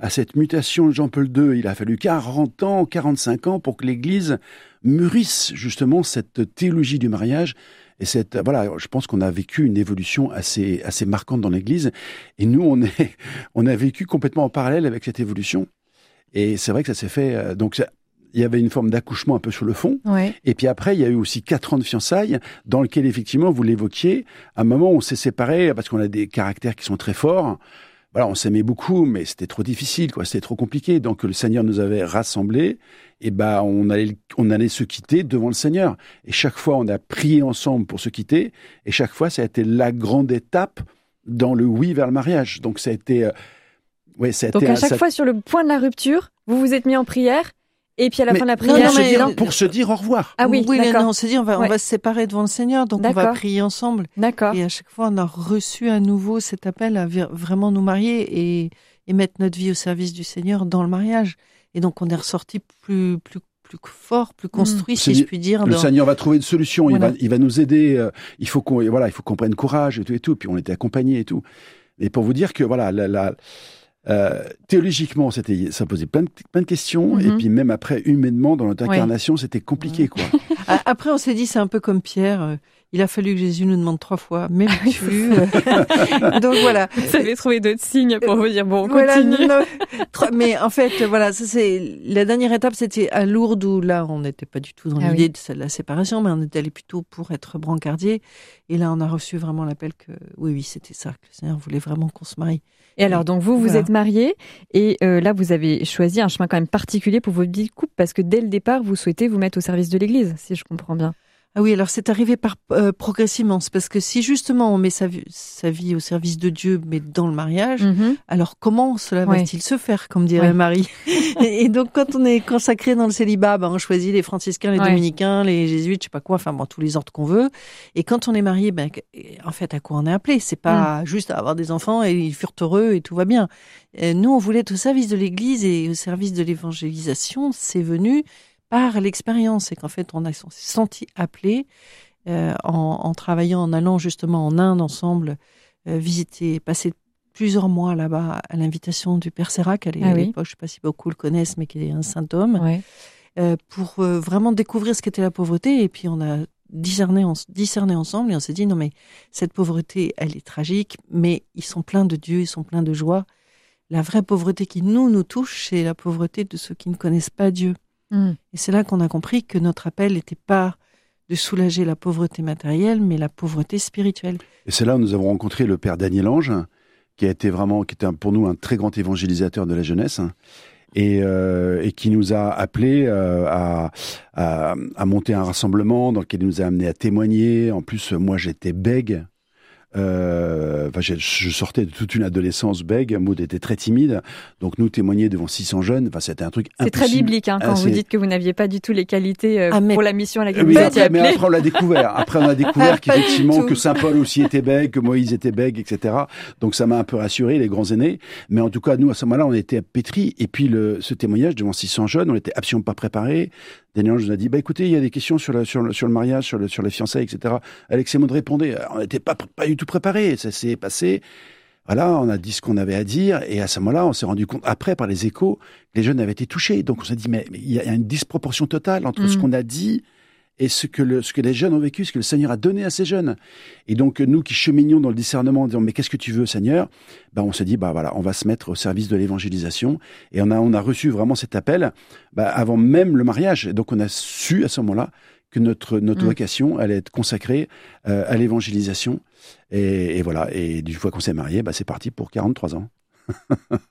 à cette mutation de Jean-Paul II. Il a fallu 40 ans, 45 ans pour que l'Église mûrisse justement cette théologie du mariage. Et je pense qu'on a vécu une évolution assez marquante dans l'Église. Et nous, on a vécu complètement en parallèle avec cette évolution. Et c'est vrai que ça s'est fait. Il y avait une forme d'accouchement un peu sur le fond. Ouais. Et puis après, il y a eu aussi 4 ans de fiançailles dans lequel, effectivement, vous l'évoquiez, à un moment, on s'est séparés parce qu'on a des caractères qui sont très forts. Voilà, on s'aimait beaucoup, mais c'était trop difficile, quoi. C'était trop compliqué. Donc, le Seigneur nous avait rassemblés. Et on allait se quitter devant le Seigneur. Et chaque fois, on a prié ensemble pour se quitter. Et chaque fois, ça a été la grande étape dans le oui vers le mariage. Donc, ça a été, Donc, à chaque fois, sur le point de la rupture, vous vous êtes mis en prière. Et puis à la fin de la prière, pour se dire au revoir. Ah oui, d'accord. Non, on s'est dit on va se séparer devant le Seigneur, donc on va prier ensemble. D'accord. Et à chaque fois, on a reçu à nouveau cet appel à vraiment nous marier et mettre notre vie au service du Seigneur dans le mariage. Et donc on est ressorti plus fort, plus construit, si je puis dire. Le Seigneur va trouver une solution. Voilà. Il va nous aider. Il faut qu'on prenne courage et tout. Puis on était accompagnés et tout. Et pour vous dire que théologiquement, ça posait plein de questions, et puis même après, humainement, dans notre incarnation, c'était compliqué, quoi. Après, on s'est dit, c'est un peu comme Pierre. Il a fallu que Jésus nous demande 3 fois, m'aimes-tu Donc voilà. Vous avez trouvé d'autres signes pour vous dire, bon, on continue. Mais en fait, voilà, ça c'est la dernière étape, c'était à Lourdes où là, on n'était pas du tout dans l'idée de la séparation, mais on était allé plutôt pour être brancardier. Et là, on a reçu vraiment l'appel que, oui, c'était ça, que le Seigneur voulait vraiment qu'on se marie. Et alors, donc vous êtes mariés, et là, vous avez choisi un chemin quand même particulier pour votre vie de couple, parce que dès le départ, vous souhaitez vous mettre au service de l'Église, si je comprends bien. Ah oui, alors c'est arrivé progressivement. C'est parce que si justement on met sa vie au service de Dieu, mais dans le mariage, alors comment cela va-t-il se faire, comme dirait Marie et donc quand on est consacré dans le célibat, on choisit les franciscains, les dominicains, les jésuites, je sais pas quoi, tous les ordres qu'on veut. Et quand on est marié, en fait, à quoi on est appelé? C'est pas juste à avoir des enfants et ils furent heureux et tout va bien. Nous, on voulait être au service de l'Église et au service de l'évangélisation. C'est venu par l'expérience, c'est qu'en fait, on s'est senti appelé en travaillant, en allant justement en Inde ensemble, visiter, passer plusieurs mois là-bas à l'invitation du Père Sérac, à l'époque, je ne sais pas si beaucoup le connaissent, mais qui est un saint homme, pour vraiment découvrir ce qu'était la pauvreté. Et puis, on a discerné ensemble et on s'est dit, non mais cette pauvreté, elle est tragique, mais ils sont pleins de Dieu, ils sont pleins de joie. La vraie pauvreté qui nous touche, c'est la pauvreté de ceux qui ne connaissent pas Dieu. Et c'est là qu'on a compris que notre appel n'était pas de soulager la pauvreté matérielle, mais la pauvreté spirituelle. Et c'est là où nous avons rencontré le Père Daniel Ange, qui était pour nous un très grand évangélisateur de la jeunesse, et qui nous a appelés à monter un rassemblement dans lequel il nous a amenés à témoigner. En plus, moi, j'étais bègue. Je sortais de toute une adolescence bègue. Maud était très timide, donc nous témoigner devant 600 jeunes, c'était un truc impossible. C'est très biblique quand vous dites que vous n'aviez pas du tout les qualités pour la mission à laquelle vous étiez appelé. Mais après on l'a découvert. Après on a découvert qu'effectivement que Saint Paul aussi était bègue, que Moïse était bègue, etc. Donc ça m'a un peu rassuré, les grands aînés. Mais en tout cas, nous à ce moment-là, on était pétris. Et puis ce témoignage devant 600 jeunes, on n'était absolument pas préparés. Daniel Ange nous a dit, écoutez, il y a des questions sur le mariage, sur les fiançailles, etc. Alex et Maud répondaient. On n'était pas du tout préparés. Ça s'est passé. Voilà, on a dit ce qu'on avait à dire. Et à ce moment-là, on s'est rendu compte, après, par les échos, que les jeunes avaient été touchés. Donc on s'est dit, mais il y a une disproportion totale entre ce qu'on a dit et ce que les jeunes ont vécu, ce que le Seigneur a donné à ces jeunes. Et donc, nous qui cheminions dans le discernement en disant, mais qu'est-ce que tu veux, Seigneur? On s'est dit, voilà, on va se mettre au service de l'évangélisation. Et on a reçu vraiment cet appel, avant même le mariage. Et donc, on a su, à ce moment-là, que notre vocation allait être consacrée à l'évangélisation. Et voilà. Et du fois qu'on s'est mariés, c'est parti pour 43 ans.